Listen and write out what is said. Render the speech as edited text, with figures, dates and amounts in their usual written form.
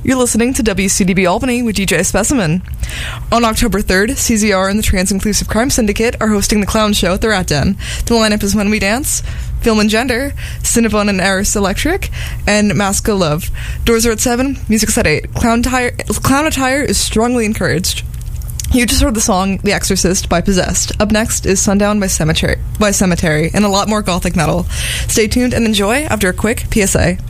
You're listening to WCDB Albany with DJ Specimen. On October 3rd, CZR and the Trans-Inclusive Crime Syndicate are hosting the Clown Show at the Rat Den. The lineup is When We Dance, Film and Gender, Cinnabon and Eris Electric, and Mask of Love. Doors are at 7, music's at 8. Clown attire is strongly encouraged. You just heard the song The Exorcist by Possessed. Up next is Sundown by Cemetery, and a lot more gothic metal. Stay tuned and enjoy after a quick PSA.